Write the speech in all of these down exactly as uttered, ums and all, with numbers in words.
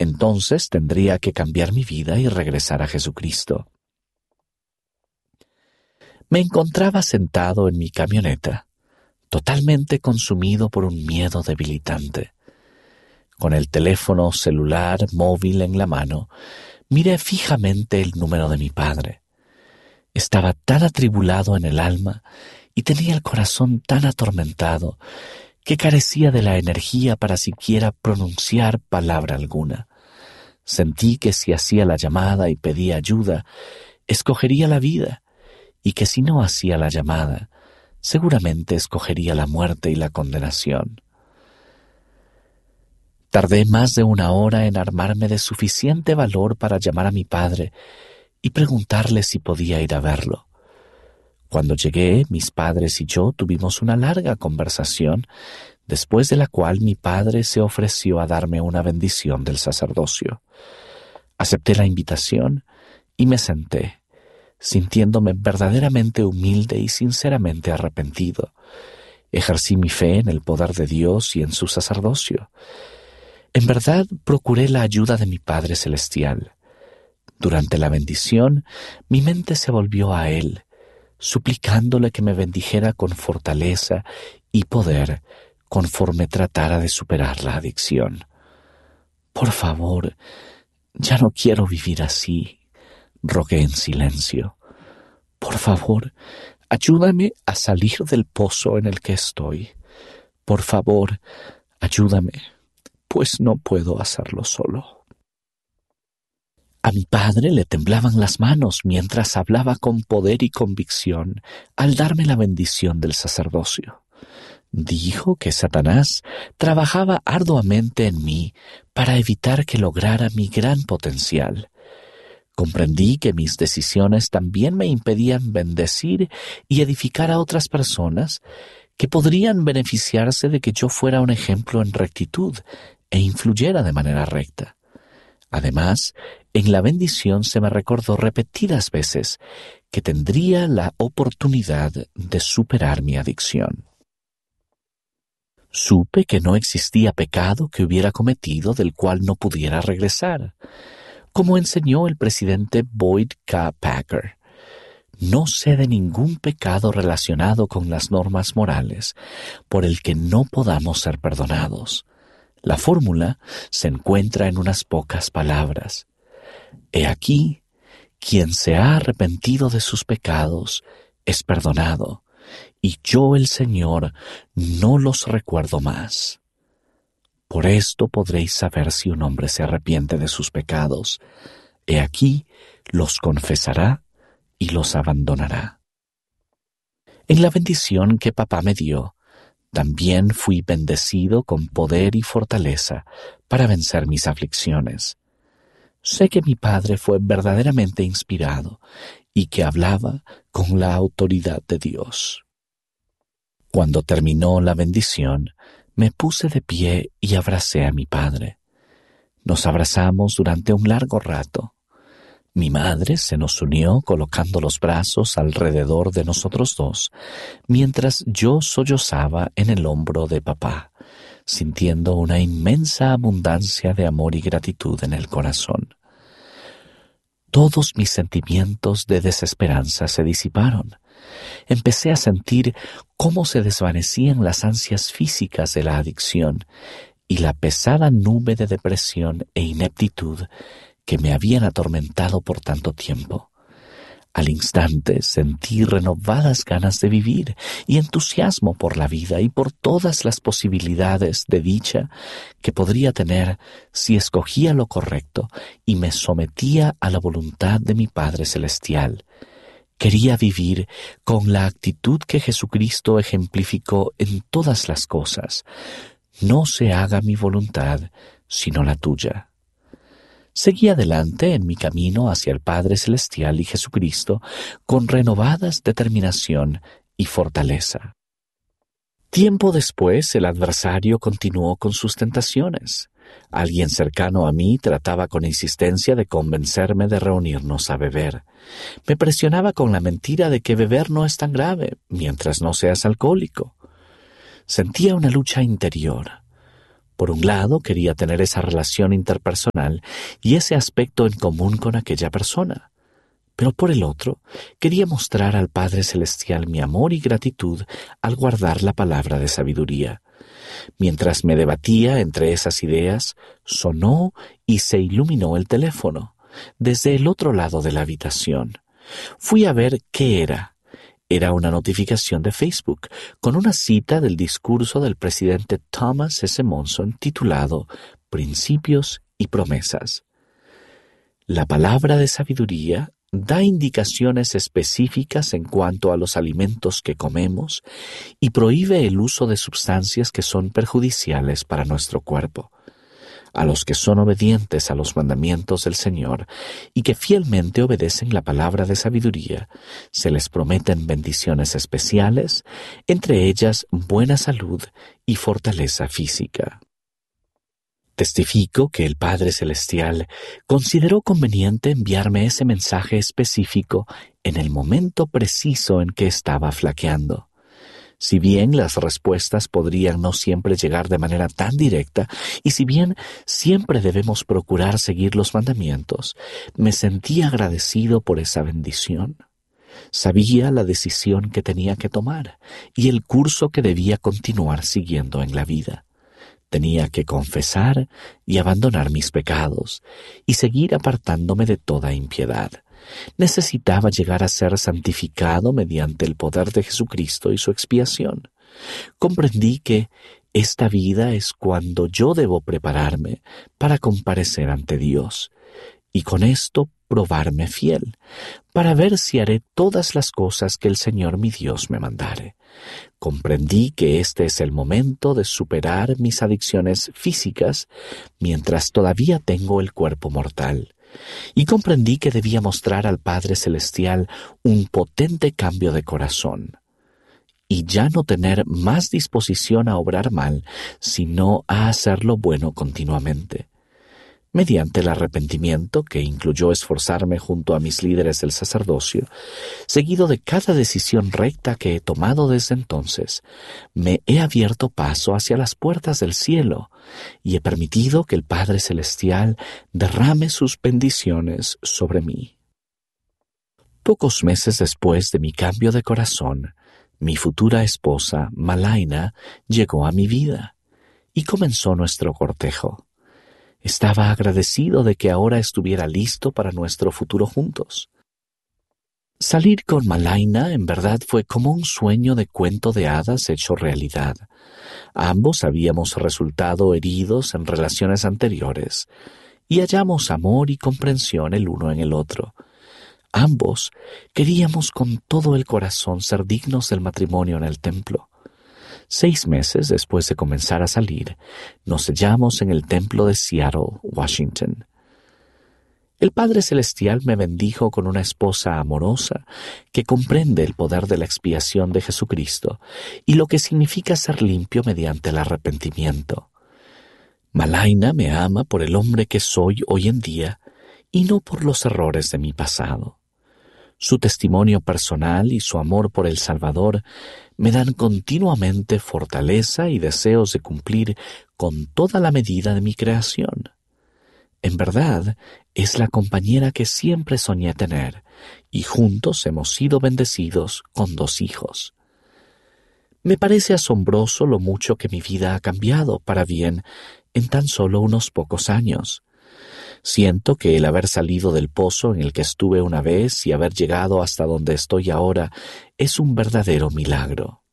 Entonces tendría que cambiar mi vida y regresar a Jesucristo. Me encontraba sentado en mi camioneta, totalmente consumido por un miedo debilitante. Con el teléfono celular móvil en la mano, miré fijamente el número de mi padre. Estaba tan atribulado en el alma y tenía el corazón tan atormentado que carecía de la energía para siquiera pronunciar palabra alguna. Sentí que si hacía la llamada y pedía ayuda, escogería la vida, y que si no hacía la llamada, seguramente escogería la muerte y la condenación. Tardé más de una hora en armarme de suficiente valor para llamar a mi padre y preguntarle si podía ir a verlo. Cuando llegué, mis padres y yo tuvimos una larga conversación, después de la cual mi padre se ofreció a darme una bendición del sacerdocio. Acepté la invitación y me senté, sintiéndome verdaderamente humilde y sinceramente arrepentido. Ejercí mi fe en el poder de Dios y en su sacerdocio. En verdad, procuré la ayuda de mi Padre Celestial. Durante la bendición, mi mente se volvió a Él, suplicándole que me bendijera con fortaleza y poder conforme tratara de superar la adicción. Por favor, ya no quiero vivir así, rogué en silencio. Por favor, ayúdame a salir del pozo en el que estoy. Por favor, ayúdame, pues no puedo hacerlo solo. A mi padre le temblaban las manos mientras hablaba con poder y convicción al darme la bendición del sacerdocio. Dijo que Satanás trabajaba arduamente en mí para evitar que lograra mi gran potencial. Comprendí que mis decisiones también me impedían bendecir y edificar a otras personas que podrían beneficiarse de que yo fuera un ejemplo en rectitud e influyera de manera recta. Además, en la bendición se me recordó repetidas veces que tendría la oportunidad de superar mi adicción. Supe que no existía pecado que hubiera cometido del cual no pudiera regresar. Como enseñó el presidente Boyd K. Packer, no sé de ningún pecado relacionado con las normas morales por el que no podamos ser perdonados. La fórmula se encuentra en unas pocas palabras. He aquí, quien se ha arrepentido de sus pecados es perdonado, y yo, el Señor, no los recuerdo más. Por esto podréis saber si un hombre se arrepiente de sus pecados. He aquí, los confesará y los abandonará. En la bendición que papá me dio, también fui bendecido con poder y fortaleza para vencer mis aflicciones. Sé que mi padre fue verdaderamente inspirado y que hablaba con la autoridad de Dios. Cuando terminó la bendición, me puse de pie y abracé a mi padre. Nos abrazamos durante un largo rato. Mi madre se nos unió colocando los brazos alrededor de nosotros dos, mientras yo sollozaba en el hombro de papá, sintiendo una inmensa abundancia de amor y gratitud en el corazón. Todos mis sentimientos de desesperanza se disiparon. Empecé a sentir cómo se desvanecían las ansias físicas de la adicción y la pesada nube de depresión e ineptitud que me habían atormentado por tanto tiempo. Al instante sentí renovadas ganas de vivir y entusiasmo por la vida y por todas las posibilidades de dicha que podría tener si escogía lo correcto y me sometía a la voluntad de mi Padre Celestial. Quería vivir con la actitud que Jesucristo ejemplificó en todas las cosas. No se haga mi voluntad, sino la tuya. Seguí adelante en mi camino hacia el Padre Celestial y Jesucristo con renovadas determinación y fortaleza. Tiempo después, el adversario continuó con sus tentaciones. Alguien cercano a mí trataba con insistencia de convencerme de reunirnos a beber. Me presionaba con la mentira de que beber no es tan grave, mientras no seas alcohólico. Sentía una lucha interior. Por un lado, quería tener esa relación interpersonal y ese aspecto en común con aquella persona. Pero por el otro, quería mostrar al Padre Celestial mi amor y gratitud al guardar la palabra de sabiduría. Mientras me debatía entre esas ideas, sonó y se iluminó el teléfono, desde el otro lado de la habitación. Fui a ver qué era. Era una notificación de Facebook con una cita del discurso del presidente Thomas S. Monson titulado Principios y Promesas. La palabra de sabiduría da indicaciones específicas en cuanto a los alimentos que comemos y prohíbe el uso de sustancias que son perjudiciales para nuestro cuerpo. A los que son obedientes a los mandamientos del Señor y que fielmente obedecen la palabra de sabiduría, se les prometen bendiciones especiales, entre ellas buena salud y fortaleza física. Testifico que el Padre Celestial consideró conveniente enviarme ese mensaje específico en el momento preciso en que estaba flaqueando. Si bien las respuestas podrían no siempre llegar de manera tan directa, y si bien siempre debemos procurar seguir los mandamientos, me sentí agradecido por esa bendición. Sabía la decisión que tenía que tomar y el curso que debía continuar siguiendo en la vida. Tenía que confesar y abandonar mis pecados y seguir apartándome de toda impiedad. Necesitaba llegar a ser santificado mediante el poder de Jesucristo y su expiación. Comprendí que esta vida es cuando yo debo prepararme para comparecer ante Dios y con esto probarme fiel, para ver si haré todas las cosas que el Señor mi Dios me mandare. Comprendí que este es el momento de superar mis adicciones físicas mientras todavía tengo el cuerpo mortal. Y comprendí que debía mostrar al Padre Celestial un potente cambio de corazón y ya no tener más disposición a obrar mal, sino a hacer lo bueno continuamente. Mediante el arrepentimiento, que incluyó esforzarme junto a mis líderes del sacerdocio, seguido de cada decisión recta que he tomado desde entonces, me he abierto paso hacia las puertas del cielo y he permitido que el Padre Celestial derrame sus bendiciones sobre mí. Pocos meses después de mi cambio de corazón, mi futura esposa, Malaina, llegó a mi vida y comenzó nuestro cortejo. Estaba agradecido de que ahora estuviera listo para nuestro futuro juntos. Salir con Malaina en verdad fue como un sueño de cuento de hadas hecho realidad. Ambos habíamos resultado heridos en relaciones anteriores y hallamos amor y comprensión el uno en el otro. Ambos queríamos con todo el corazón ser dignos del matrimonio en el templo. Seis meses después de comenzar a salir, nos hallamos en el templo de Seattle, Washington. El Padre Celestial me bendijo con una esposa amorosa que comprende el poder de la expiación de Jesucristo y lo que significa ser limpio mediante el arrepentimiento. Malaina me ama por el hombre que soy hoy en día y no por los errores de mi pasado. Su testimonio personal y su amor por el Salvador me dan continuamente fortaleza y deseos de cumplir con toda la medida de mi creación. En verdad, es la compañera que siempre soñé tener, y juntos hemos sido bendecidos con dos hijos. Me parece asombroso lo mucho que mi vida ha cambiado para bien en tan solo unos pocos años. Siento que el haber salido del pozo en el que estuve una vez y haber llegado hasta donde estoy ahora es un verdadero milagro.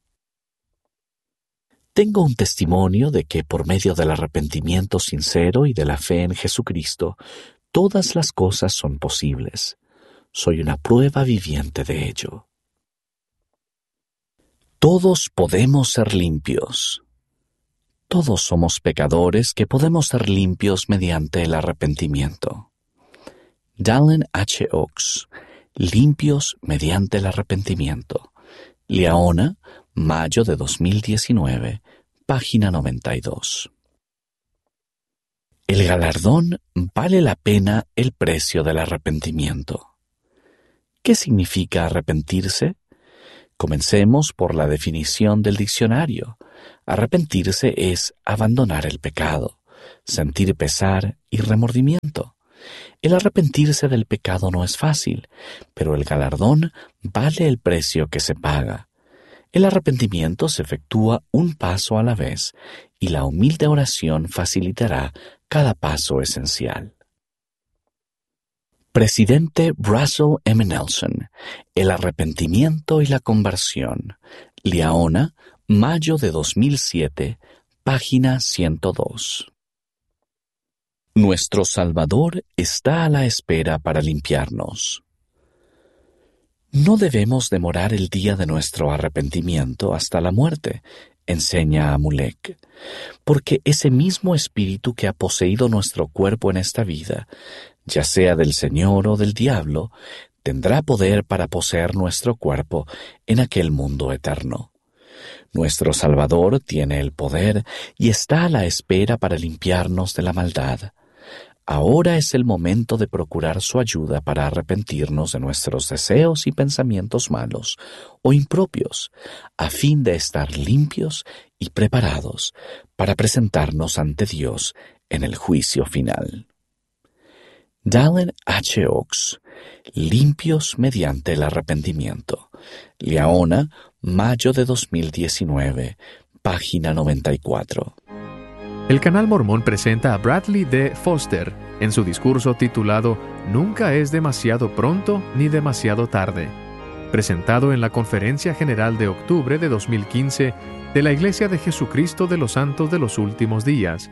Tengo un testimonio de que por medio del arrepentimiento sincero y de la fe en Jesucristo, todas las cosas son posibles. Soy una prueba viviente de ello. Todos podemos ser limpios. Todos somos pecadores que podemos ser limpios mediante el arrepentimiento. Dallin H. Oaks, Limpios mediante el arrepentimiento. Leona, mayo de dos mil diecinueve, página noventa y dos. El galardón vale la pena el precio del arrepentimiento. ¿Qué significa arrepentirse? Comencemos por la definición del diccionario. Arrepentirse es abandonar el pecado, sentir pesar y remordimiento. El arrepentirse del pecado no es fácil, pero el galardón vale el precio que se paga. El arrepentimiento se efectúa un paso a la vez y la humilde oración facilitará cada paso esencial. Presidente Russell M. Nelson, El arrepentimiento y la conversión. Liaona, mayo de dos mil siete, página ciento dos. Nuestro Salvador está a la espera para limpiarnos. No debemos demorar el día de nuestro arrepentimiento hasta la muerte, enseña Amulek, porque ese mismo espíritu que ha poseído nuestro cuerpo en esta vida, ya sea del Señor o del diablo, tendrá poder para poseer nuestro cuerpo en aquel mundo eterno. Nuestro Salvador tiene el poder y está a la espera para limpiarnos de la maldad. Ahora es el momento de procurar su ayuda para arrepentirnos de nuestros deseos y pensamientos malos o impropios, a fin de estar limpios y preparados para presentarnos ante Dios en el juicio final. Dallin H. Oaks, Limpios mediante el arrepentimiento. Liaona, mayo de dos mil diecinueve, página noventa y cuatro. El Canal Mormón presenta a Bradley D. Foster en su discurso titulado Nunca es demasiado pronto ni demasiado tarde, presentado en la Conferencia General de octubre de dos mil quince de la Iglesia de Jesucristo de los Santos de los Últimos Días.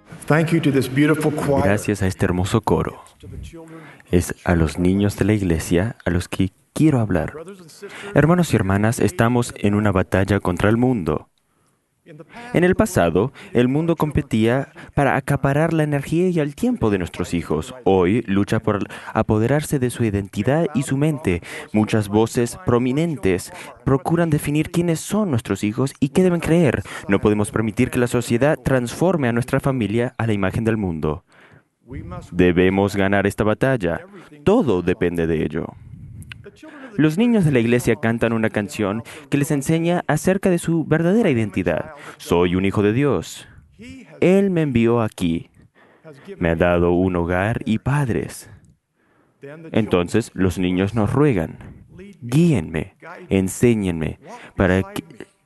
Gracias a este hermoso coro. Es a los niños de la iglesia a los que quiero hablar. Hermanos y hermanas, estamos en una batalla contra el mundo. En el pasado, el mundo competía para acaparar la energía y el tiempo de nuestros hijos. Hoy lucha por apoderarse de su identidad y su mente. Muchas voces prominentes procuran definir quiénes son nuestros hijos y qué deben creer. No podemos permitir que la sociedad transforme a nuestra familia a la imagen del mundo. Debemos ganar esta batalla. Todo depende de ello. Los niños de la iglesia cantan una canción que les enseña acerca de su verdadera identidad. Soy un hijo de Dios. Él me envió aquí. Me ha dado un hogar y padres. Entonces los niños nos ruegan, guíenme, enséñenme, para que...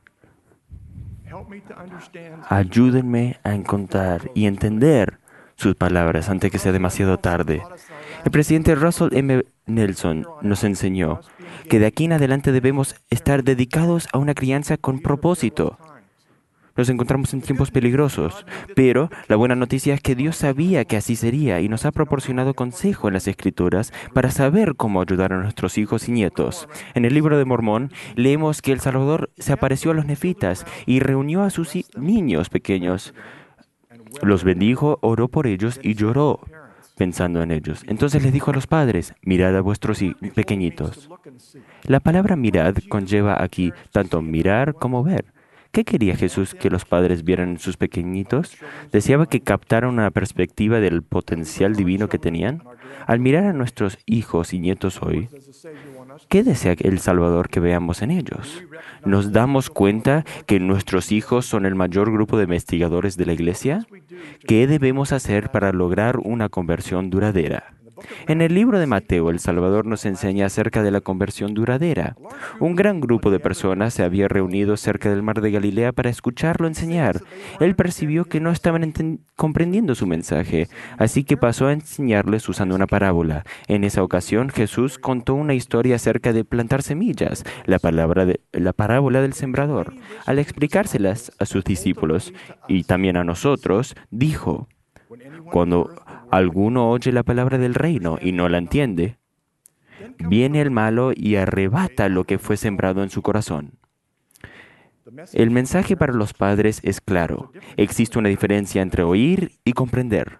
ayúdenme a encontrar y entender sus palabras antes que sea demasiado tarde. El presidente Russell M. Nelson nos enseñó que de aquí en adelante debemos estar dedicados a una crianza con propósito. Nos encontramos en tiempos peligrosos, pero la buena noticia es que Dios sabía que así sería y nos ha proporcionado consejo en las Escrituras para saber cómo ayudar a nuestros hijos y nietos. En el libro de Mormón leemos que el Salvador se apareció a los nefitas y reunió a sus niños pequeños. Los bendijo, oró por ellos y lloró pensando en ellos. Entonces les dijo a los padres, mirad a vuestros pequeñitos. La palabra mirad conlleva aquí tanto mirar como ver. ¿Qué quería Jesús que los padres vieran en sus pequeñitos? ¿Deseaba que captaran una perspectiva del potencial divino que tenían? Al mirar a nuestros hijos y nietos hoy, ¿qué desea el Salvador que veamos en ellos? ¿Nos damos cuenta que nuestros hijos son el mayor grupo de investigadores de la iglesia? ¿Qué debemos hacer para lograr una conversión duradera? En el libro de Mateo, el Salvador nos enseña acerca de la conversión duradera. Un gran grupo de personas se había reunido cerca del mar de Galilea para escucharlo enseñar. Él percibió que no estaban comprendiendo su mensaje, así que pasó a enseñarles usando una parábola. En esa ocasión, Jesús contó una historia acerca de plantar semillas, la, palabra de, la parábola del sembrador. Al explicárselas a sus discípulos y también a nosotros, dijo: cuando alguno oye la palabra del reino y no la entiende, viene el malo y arrebata lo que fue sembrado en su corazón. El mensaje para los padres es claro. Existe una diferencia entre oír y comprender.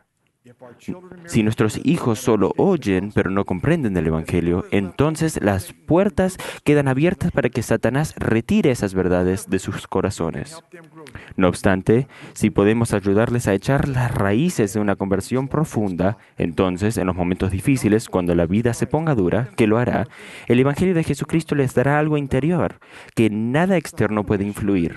Si nuestros hijos solo oyen pero no comprenden el Evangelio, entonces las puertas quedan abiertas para que Satanás retire esas verdades de sus corazones. No obstante, si podemos ayudarles a echar las raíces de una conversión profunda, entonces, en los momentos difíciles, cuando la vida se ponga dura, que lo hará, el Evangelio de Jesucristo les dará algo interior que nada externo puede influir.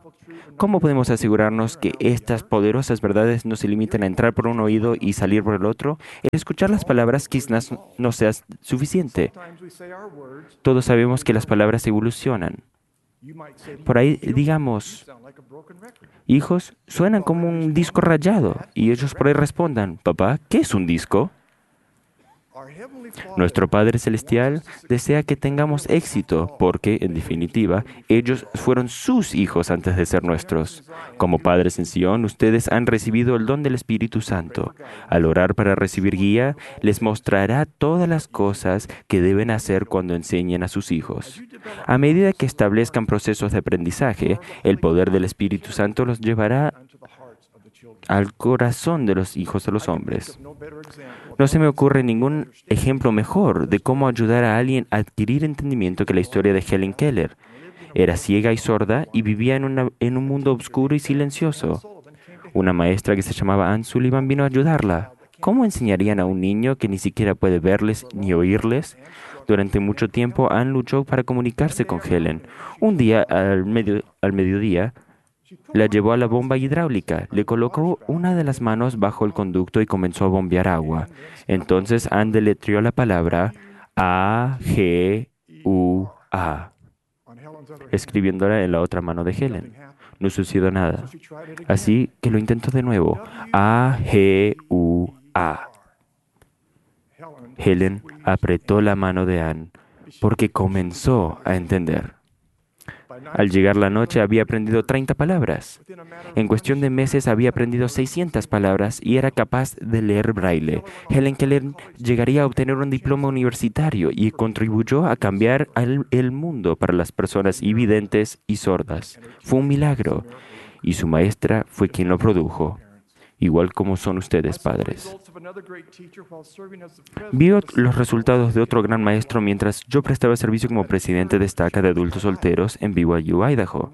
¿Cómo podemos asegurarnos que estas poderosas verdades no se limiten a entrar por un oído y salir por el otro? El escuchar las palabras quizás no sea suficiente. Todos sabemos que las palabras evolucionan. Por ahí digamos, hijos, suenan como un disco rayado. Y ellos por ahí respondan, papá, ¿qué es un disco? Nuestro Padre Celestial desea que tengamos éxito porque, en definitiva, ellos fueron sus hijos antes de ser nuestros. Como padres en Sion, ustedes han recibido el don del Espíritu Santo. Al orar para recibir guía, les mostrará todas las cosas que deben hacer cuando enseñen a sus hijos. A medida que establezcan procesos de aprendizaje, el poder del Espíritu Santo los llevará al corazón de los hijos de los hombres. No se me ocurre ningún ejemplo mejor de cómo ayudar a alguien a adquirir entendimiento que la historia de Helen Keller. Era ciega y sorda y vivía en, una, en un mundo oscuro y silencioso. Una maestra que se llamaba Anne Sullivan vino a ayudarla. ¿Cómo enseñarían a un niño que ni siquiera puede verles ni oírles? Durante mucho tiempo, Anne luchó para comunicarse con Helen. Un día, al, medio, al mediodía, la llevó a la bomba hidráulica, le colocó una de las manos bajo el conducto y comenzó a bombear agua. Entonces Anne deletreó la palabra A G U A, escribiéndola en la otra mano de Helen. No sucedió nada. Así que lo intentó de nuevo. A G U A. Helen apretó la mano de Anne porque comenzó a entender. Al llegar la noche había aprendido treinta palabras. En cuestión de meses había aprendido seiscientas palabras y era capaz de leer braille. Helen Keller llegaría a obtener un diploma universitario y contribuyó a cambiar el, el mundo para las personas invidentes y sordas. Fue un milagro y su maestra fue quien lo produjo. Igual como son ustedes, padres. Vi los resultados de otro gran maestro mientras yo prestaba servicio como presidente de estaca de adultos solteros en B Y U, Idaho.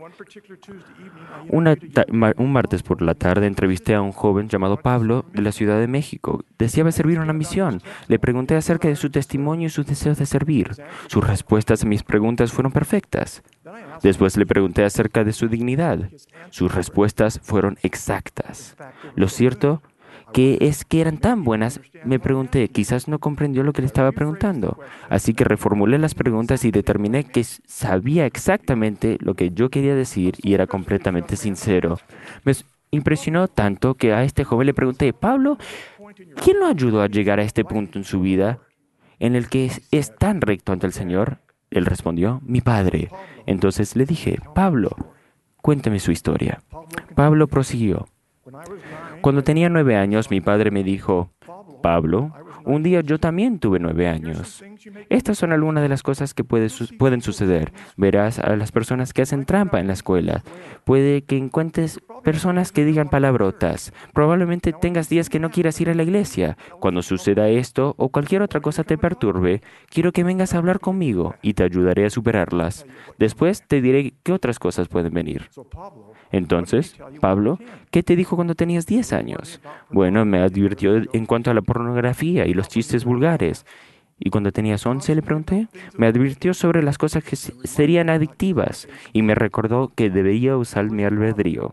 Una un martes por la tarde entrevisté a un joven llamado Pablo de la Ciudad de México. Deseaba servir una misión. Le pregunté acerca de su testimonio y sus deseos de servir. Sus respuestas a mis preguntas fueron perfectas. Después le pregunté acerca de su dignidad. Sus respuestas fueron exactas. Lo cierto que es que eran tan buenas, me pregunté, quizás no comprendió lo que le estaba preguntando. Así que reformulé las preguntas y determiné que sabía exactamente lo que yo quería decir y era completamente sincero. Me impresionó tanto que a este joven le pregunté, Pablo, ¿quién lo ayudó a llegar a este punto en su vida en el que es, es tan recto ante el Señor? Él respondió, mi padre. Entonces le dije, Pablo, cuénteme su historia. Pablo prosiguió. Cuando tenía nueve años, mi padre me dijo, Pablo, un día yo también tuve nueve años. Estas son algunas de las cosas que puede su- pueden suceder. Verás a las personas que hacen trampa en la escuela. Puede que encuentres personas que digan palabrotas. Probablemente tengas días que no quieras ir a la iglesia. Cuando suceda esto o cualquier otra cosa te perturbe, quiero que vengas a hablar conmigo y te ayudaré a superarlas. Después te diré qué otras cosas pueden venir. Entonces, Pablo, ¿qué te dijo cuando tenías diez años? Bueno, me advirtió en cuanto a la pornografía y los chistes vulgares. ¿Y cuando tenías once, le pregunté? Me advirtió sobre las cosas que serían adictivas y me recordó que debía usar mi albedrío.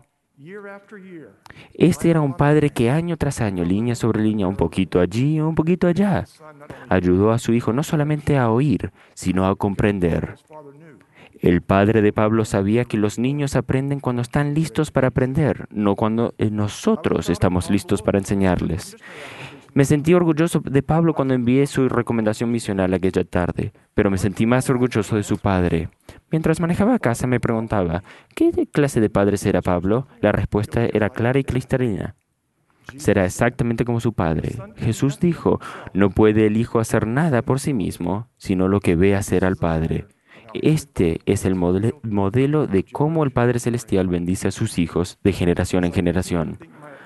Este era un padre que año tras año, línea sobre línea, un poquito allí, un poquito allá, ayudó a su hijo no solamente a oír, sino a comprender. El padre de Pablo sabía que los niños aprenden cuando están listos para aprender, no cuando nosotros estamos listos para enseñarles. Me sentí orgulloso de Pablo cuando envié su recomendación misional aquella tarde, pero me sentí más orgulloso de su padre. Mientras manejaba a casa me preguntaba, ¿qué clase de padre será Pablo? La respuesta era clara y cristalina. Será exactamente como su padre. Jesús dijo, no puede el hijo hacer nada por sí mismo, sino lo que ve hacer al Padre. Este es el modelo, modelo de cómo el Padre Celestial bendice a sus hijos de generación en generación.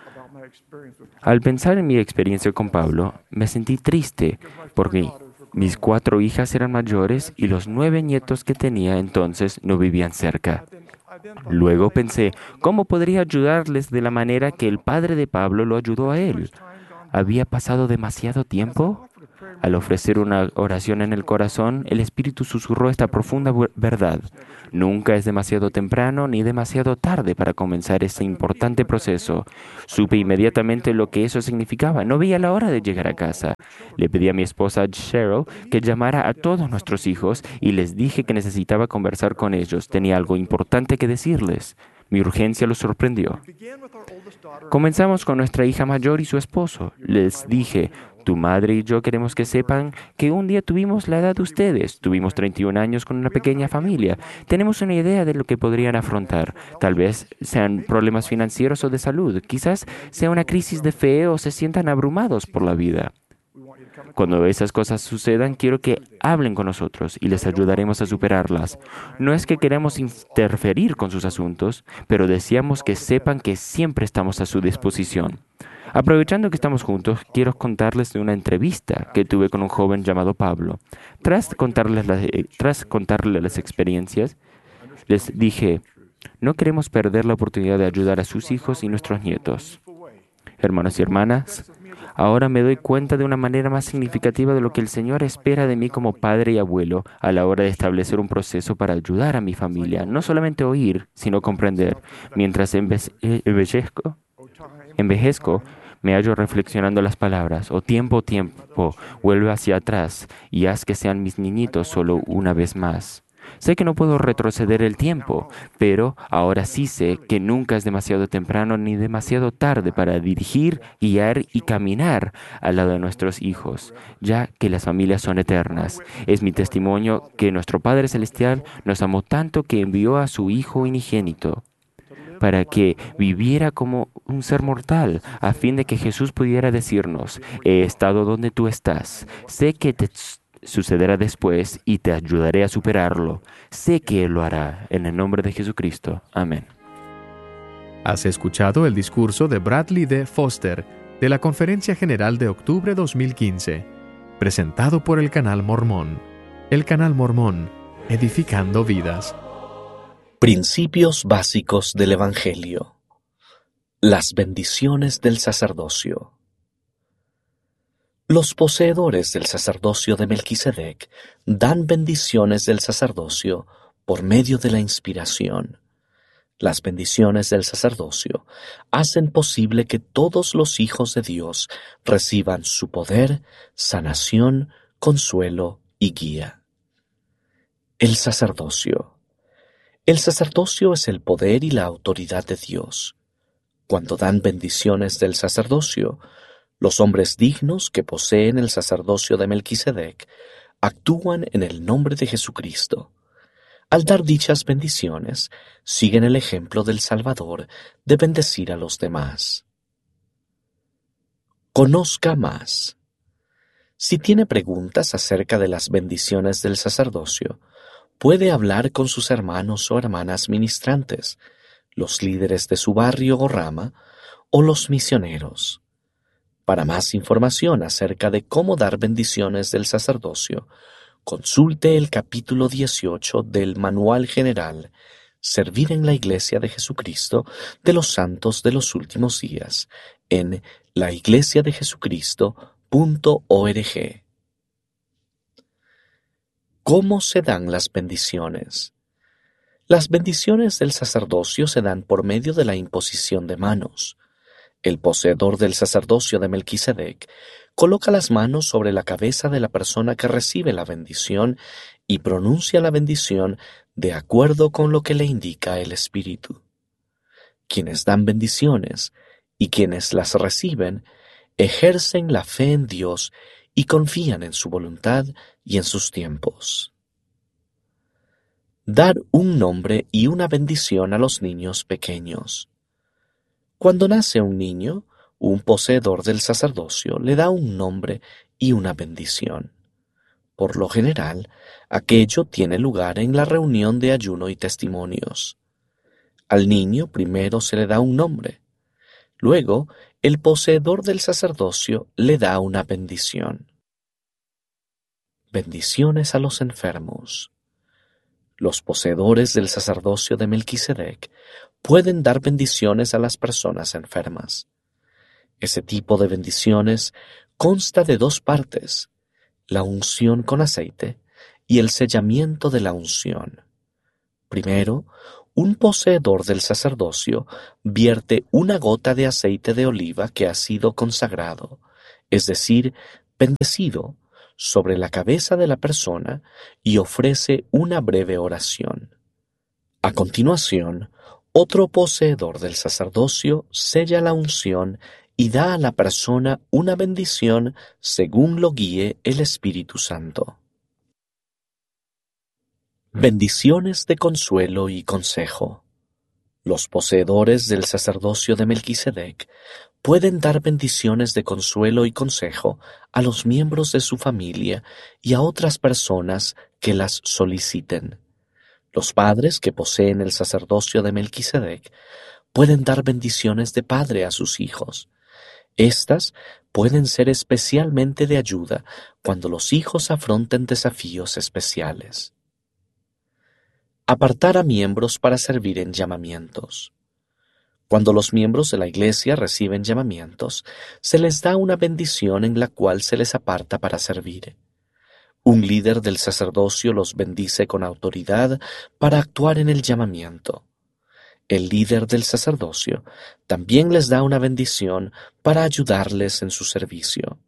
Al pensar en mi experiencia con Pablo, me sentí triste porque mis cuatro hijas eran mayores y los nueve nietos que tenía entonces no vivían cerca. Luego pensé, ¿cómo podría ayudarles de la manera que el padre de Pablo lo ayudó a él? ¿Había pasado demasiado tiempo? Al ofrecer una oración en el corazón, el Espíritu susurró esta profunda verdad. Nunca es demasiado temprano ni demasiado tarde para comenzar este importante proceso. Supe inmediatamente lo que eso significaba. No veía la hora de llegar a casa. Le pedí a mi esposa Cheryl que llamara a todos nuestros hijos y les dije que necesitaba conversar con ellos. Tenía algo importante que decirles. Mi urgencia los sorprendió. Comenzamos con nuestra hija mayor y su esposo. Les dije, tu madre y yo queremos que sepan que un día tuvimos la edad de ustedes. Tuvimos treinta y un años con una pequeña familia. Tenemos una idea de lo que podrían afrontar. Tal vez sean problemas financieros o de salud. Quizás sea una crisis de fe o se sientan abrumados por la vida. Cuando esas cosas sucedan, quiero que hablen con nosotros y les ayudaremos a superarlas. No es que queramos interferir con sus asuntos, pero deseamos que sepan que siempre estamos a su disposición. Aprovechando que estamos juntos, quiero contarles de una entrevista que tuve con un joven llamado Pablo. Tras contarles las, eh, tras contarles las experiencias, les dije, no queremos perder la oportunidad de ayudar a sus hijos y nuestros nietos. Hermanos y hermanas, ahora me doy cuenta de una manera más significativa de lo que el Señor espera de mí como padre y abuelo a la hora de establecer un proceso para ayudar a mi familia. No solamente oír, sino comprender. Mientras enve- envejezco, envejezco, me hallo reflexionando las palabras, o tiempo, tiempo, vuelve hacia atrás y haz que sean mis niñitos solo una vez más. Sé que no puedo retroceder el tiempo, pero ahora sí sé que nunca es demasiado temprano ni demasiado tarde para dirigir, guiar y caminar al lado de nuestros hijos, ya que las familias son eternas. Es mi testimonio que nuestro Padre Celestial nos amó tanto que envió a su Hijo unigénito para que viviera como un ser mortal, a fin de que Jesús pudiera decirnos, he estado donde tú estás, sé que te sucederá después y te ayudaré a superarlo. Sé que Él lo hará. En el nombre de Jesucristo. Amén. Has escuchado el discurso de Bradley D. Foster de la Conferencia General de octubre dos mil quince, presentado por el Canal Mormón. El Canal Mormón, edificando vidas. Principios básicos del Evangelio. Las bendiciones del sacerdocio. Los poseedores del sacerdocio de Melquisedec dan bendiciones del sacerdocio por medio de la inspiración. Las bendiciones del sacerdocio hacen posible que todos los hijos de Dios reciban su poder, sanación, consuelo y guía. El sacerdocio. El sacerdocio es el poder y la autoridad de Dios. Cuando dan bendiciones del sacerdocio, los hombres dignos que poseen el sacerdocio de Melquisedec actúan en el nombre de Jesucristo. Al dar dichas bendiciones, siguen el ejemplo del Salvador de bendecir a los demás. Conozca más. Si tiene preguntas acerca de las bendiciones del sacerdocio, puede hablar con sus hermanos o hermanas ministrantes, los líderes de su barrio o rama, o los misioneros. Para más información acerca de cómo dar bendiciones del sacerdocio, consulte el capítulo dieciocho del Manual General, Servir en la Iglesia de Jesucristo de los Santos de los Últimos Días, en la iglesia de jesucristo punto org. ¿Cómo se dan las bendiciones? Las bendiciones del sacerdocio se dan por medio de la imposición de manos. El poseedor del sacerdocio de Melquisedec coloca las manos sobre la cabeza de la persona que recibe la bendición y pronuncia la bendición de acuerdo con lo que le indica el Espíritu. Quienes dan bendiciones y quienes las reciben ejercen la fe en Dios y confían en su voluntad y en sus tiempos. Dar un nombre y una bendición a los niños pequeños. Cuando nace un niño, un poseedor del sacerdocio le da un nombre y una bendición. Por lo general, aquello tiene lugar en la reunión de ayuno y testimonios. Al niño primero se le da un nombre. Luego, el poseedor del sacerdocio le da una bendición. Bendiciones a los enfermos. Los poseedores del sacerdocio de Melquisedec pueden dar bendiciones a las personas enfermas. Ese tipo de bendiciones consta de dos partes. la unción con aceite y el sellamiento de la unción. Primero, un poseedor del sacerdocio vierte una gota de aceite de oliva que ha sido consagrado, es decir, bendecido, sobre la cabeza de la persona y ofrece una breve oración. A continuación, otro poseedor del sacerdocio sella la unción y da a la persona una bendición según lo guíe el Espíritu Santo. Bendiciones de consuelo y consejo. Los poseedores del sacerdocio de Melquisedec pueden dar bendiciones de consuelo y consejo a los miembros de su familia y a otras personas que las soliciten. Los padres que poseen el sacerdocio de Melquisedec pueden dar bendiciones de padre a sus hijos. Estas pueden ser especialmente de ayuda cuando los hijos afronten desafíos especiales. Apartar a miembros para servir en llamamientos. Cuando los miembros de la Iglesia reciben llamamientos, se les da una bendición en la cual se les aparta para servir. Un líder del sacerdocio los bendice con autoridad para actuar en el llamamiento. El líder del sacerdocio también les da una bendición para ayudarles en su servicio.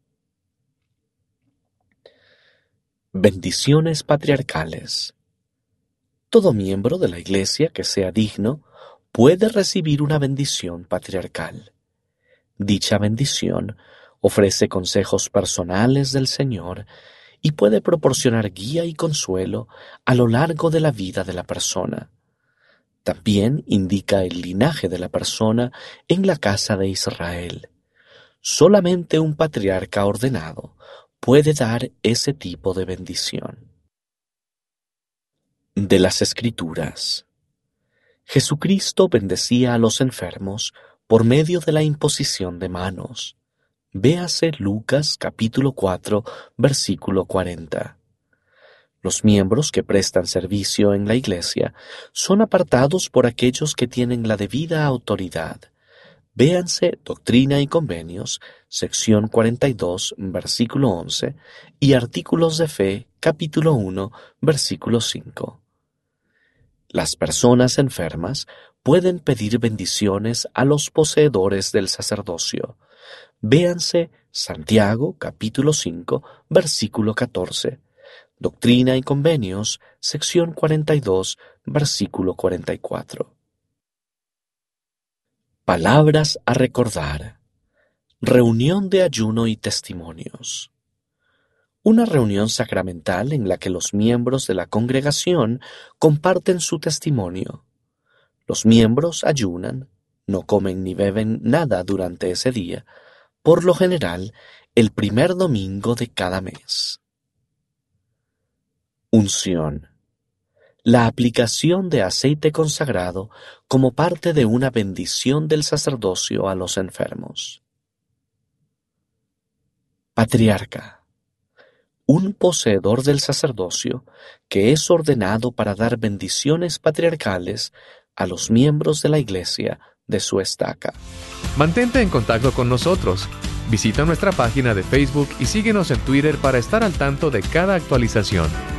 Bendiciones patriarcales. Todo miembro de la Iglesia que sea digno puede recibir una bendición patriarcal. Dicha bendición ofrece consejos personales del Señor y puede proporcionar guía y consuelo a lo largo de la vida de la persona. También indica el linaje de la persona en la casa de Israel. Solamente un patriarca ordenado puede dar ese tipo de bendición. De las Escrituras. Jesucristo bendecía a los enfermos por medio de la imposición de manos. Véase Lucas capítulo cuatro, versículo cuarenta. Los miembros que prestan servicio en la Iglesia son apartados por aquellos que tienen la debida autoridad. Véanse Doctrina y Convenios, sección cuarenta y dos, versículo once, y Artículos de Fe, capítulo uno, versículo cinco. Las personas enfermas pueden pedir bendiciones a los poseedores del sacerdocio. Véanse Santiago, capítulo cinco, versículo catorce. Doctrina y Convenios, sección cuarenta y dos, versículo cuarenta y cuatro. Palabras a recordar. Reunión de ayuno y testimonios. Una reunión sacramental en la que los miembros de la congregación comparten su testimonio. Los miembros ayunan, no comen ni beben nada durante ese día, por lo general el primer domingo de cada mes. Unción. La aplicación de aceite consagrado como parte de una bendición del sacerdocio a los enfermos. Patriarca. Un poseedor del sacerdocio que es ordenado para dar bendiciones patriarcales a los miembros de la Iglesia de su estaca. Mantente en contacto con nosotros. Visita nuestra página de Facebook y síguenos en Twitter para estar al tanto de cada actualización.